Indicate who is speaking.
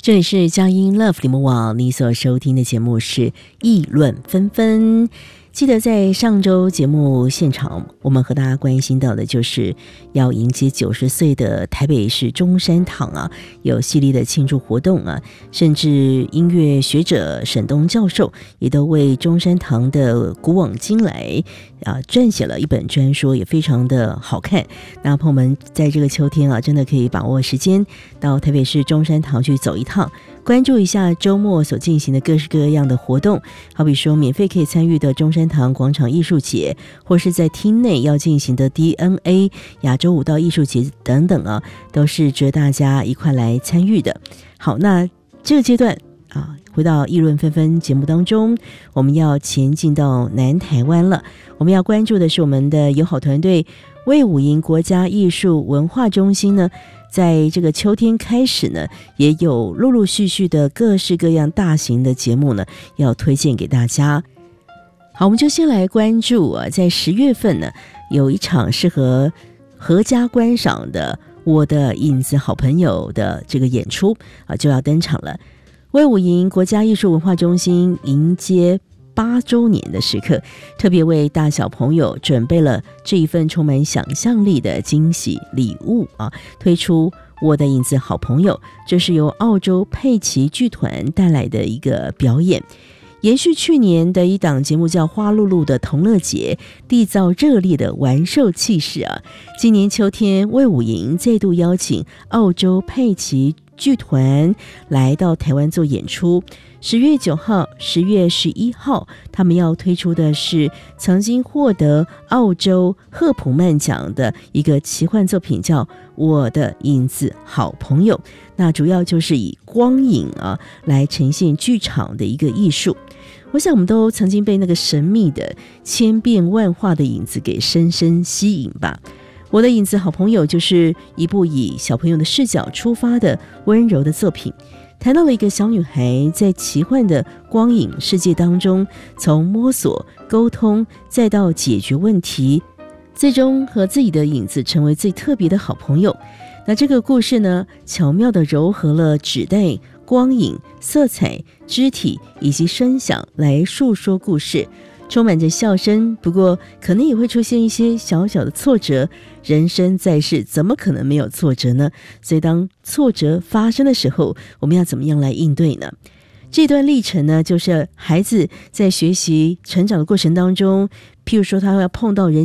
Speaker 1: 这里是佳音 Love 联盟网，你所收听的节目是议论纷纷。记得在上周节目现场，我们和大家关心到的就是要迎接90岁的台北市中山堂啊，有系列的庆祝活动啊，甚至音乐学者沈东教授也都为中山堂的古往今来撰写了一本专书，也非常的好看。那朋友们在这个秋天啊，真的可以把握时间到台北市中山堂去走一趟，关注一下周末所进行的各式各样的活动，好比说免费可以参与的中山堂广场艺术节，或是在厅内要进行的 DNA 亚洲舞蹈艺术节等等啊，都是值得大家一块来参与的。好，那这个阶段回到议论纷纷节目当中，我们要前进到南台湾了。我们要关注的是我们的友好团队卫武营国家艺术文化中心呢，在这个秋天开始呢，也有陆陆续续的各式各样大型的节目呢，要推荐给大家。好，我们就先来关注在10月份呢，有一场适合合家观赏的我的影子好朋友的这个演出就要登场了。卫武营国家艺术文化中心迎接8周年的时刻，特别为大小朋友准备了这一份充满想象力的惊喜礼物推出我的影子好朋友，这是由澳洲佩奇剧团带来的一个表演，延续去年的一档节目叫花露露的同乐节，缔造热烈的玩兽气势今年秋天卫武营再度邀请澳洲佩奇剧团来到台湾做演出。10月9号、10月11号，他们要推出的是曾经获得澳洲赫普曼奖的一个奇幻作品，叫《我的影子好朋友》。那主要就是以光影来呈现剧场的一个艺术。我想我们都曾经被那个神秘的千变万化的影子给深深吸引吧。我的影子好朋友就是一部以小朋友的视角出发的温柔的作品，谈到了一个小女孩在奇幻的光影世界当中，从摸索、沟通，再到解决问题，最终和自己的影子成为最特别的好朋友。那这个故事呢，巧妙地糅合了纸袋、光影、色彩、肢体以及声响来述说故事，充满着笑声，不过可能也会出现一些小小的挫折。人生在世，怎么可能没有挫折呢？所以当挫折发生的时候，我们要怎么样来应对呢？这段历程呢，就是孩子在学习成长的过程当中，譬如说他要碰到人